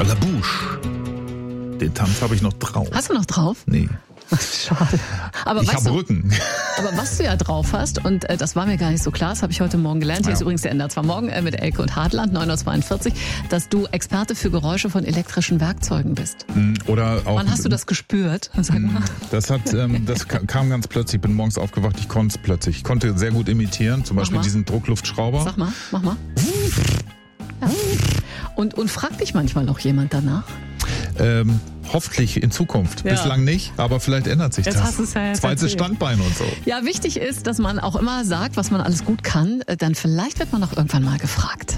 La Bouche. Den Tanz habe ich noch drauf. Hast du noch drauf? Nee. Schade. Aber Ich habe Rücken. Aber was du ja drauf hast, und das war mir gar nicht so klar, das habe ich heute Morgen gelernt, hier ist übrigens der NDR 2 Morgen mit Elke und Hartland, 9.42 Uhr, dass du Experte für Geräusche von elektrischen Werkzeugen bist. Oder auch. Wann hast du das gespürt? Sag mal. Das kam ganz plötzlich. Ich bin morgens aufgewacht, ich konnte es plötzlich. Ich konnte sehr gut imitieren, zum Beispiel diesen Druckluftschrauber. Sag mal, mach mal. Ja. Und fragt dich manchmal noch jemand danach? Hoffentlich in Zukunft. Ja. Bislang nicht, aber vielleicht ändert sich Jetzt das. hast du's ja jetzt Zweites erzählt. Standbein und so. Ja, wichtig ist, dass man auch immer sagt, was man alles gut kann. Dann vielleicht wird man auch irgendwann mal gefragt.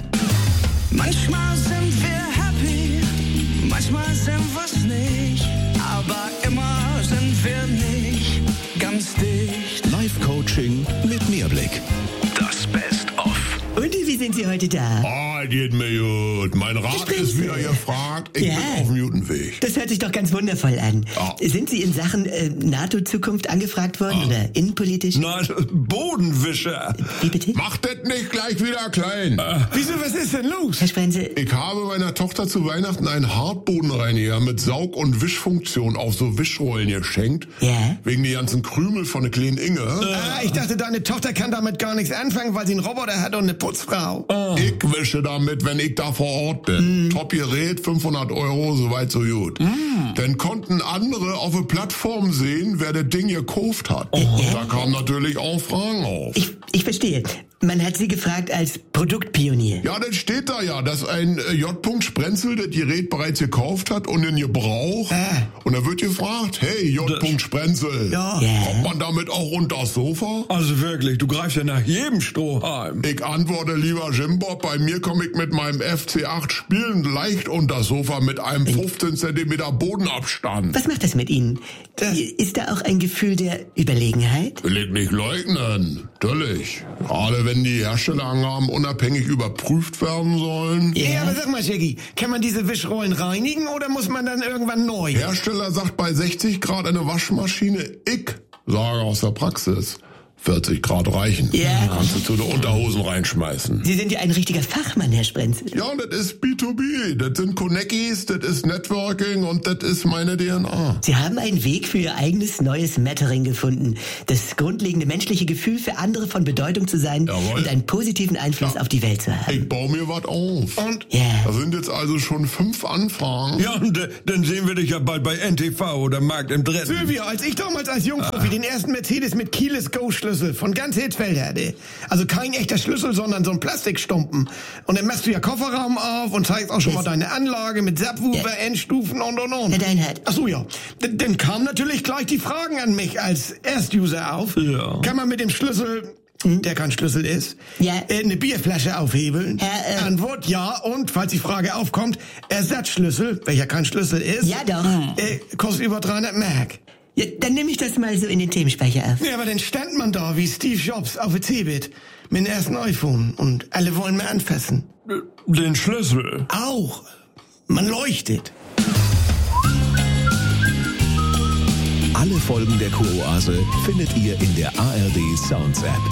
Manchmal sind wir happy, manchmal sind wir's nicht, aber immer sind wir nicht ganz dicht. Live-Coaching mit Mehrblick. Das Best-of. Und wie sind Sie heute da? Ah, geht mir gut. Mein Rat ist wieder gefragt. Ich bin auf dem guten Weg. Das hört sich doch ganz wundervoll an. Ja. Sind Sie in Sachen NATO-Zukunft angefragt worden oder innenpolitisch? Nein, Bodenwischer. Wie bitte? Mach das nicht gleich wieder klein. Wieso, was ist denn los? Herr Sprenzel, Ich habe meiner Tochter zu Weihnachten einen Hartbodenreiniger mit Saug- und Wischfunktion auf so Wischrollen geschenkt. Ja? Wegen die ganzen Krümel von der kleinen Inge. Ich dachte, deine Tochter kann damit gar nichts anfangen, weil sie einen Roboter hat und eine Putzfrau. Ich wische damit, wenn ich da vor Ort bin. Top Gerät, 500 €, soweit so gut. Dann konnten andere auf der Plattform sehen, wer das Ding gekauft hat. Da kamen natürlich auch Fragen auf. ich verstehe. Man hat Sie gefragt als Produktpionier. Ja, das steht da ja, dass ein J. Sprenzel das Gerät bereits gekauft hat und in Gebrauch. Und da wird gefragt, hey, J. Sprenzel, Ja. kommt man damit auch unter das Sofa? Also wirklich, du greifst ja nach jedem Strohhalm. Ich antworte lieber Jimbob, bei mir komme ich mit meinem FC8 spielend leicht unter das Sofa mit einem 15 cm Bodenabstand. Was macht das mit Ihnen? Ist da auch ein Gefühl der Überlegenheit? Will ich nicht leugnen, natürlich. Gerade wenn die Herstellerangaben unabhängig überprüft werden sollen. Ja, aber sag mal, Shaggy, kann man diese Wischrollen reinigen oder muss man dann irgendwann neu? Hersteller sagt bei 60 Grad eine Waschmaschine. Ich sage aus der Praxis, 40 Grad reichen. Ja. Kannst du zu den Unterhosen reinschmeißen. Sie sind ja ein richtiger Fachmann, Herr Sprenzel. Ja, das ist B2B. Das sind Connecties, das ist Networking und das ist meine DNA. Sie haben einen Weg für Ihr eigenes neues Mattering gefunden. Das grundlegende menschliche Gefühl, für andere von Bedeutung zu sein Jawohl. und einen positiven Einfluss auf die Welt zu haben. Ich baue mir was auf. Und? Ja. Da sind jetzt also schon 5 Anfragen. Ja, und dann sehen wir dich ja bald bei NTV oder Markt im Dritten. Sylvia, als ich damals als Jungprofi den ersten Mercedes mit Keyless Go Schlüssel von ganz Hitzfeld hatte, also kein echter Schlüssel, sondern so ein Plastikstumpen. Und dann machst du ja Kofferraum auf und zeigst auch schon mal deine Anlage mit Subwoofer, Endstufen und. Herr Deinhardt. Ach so, ja. Dann kamen natürlich gleich die Fragen an mich als Erstuser auf. Ja. Kann man mit dem Schlüssel, der kein Schlüssel ist, Ja. eine Bierflasche aufhebeln? Antwort, ja. Und, falls die Frage aufkommt, Ersatzschlüssel, welcher kein Schlüssel ist, Ja, doch. kostet über 300 Mark. Ja, dann nehme ich das mal so in den Themenspeicher auf. Ja, aber dann stand man da wie Steve Jobs auf der Cebit mit dem ersten iPhone und alle wollen mehr anfassen. Den Schlüssel. Auch. Man leuchtet. Alle Folgen der Kuroase findet ihr in der ARD Sounds App.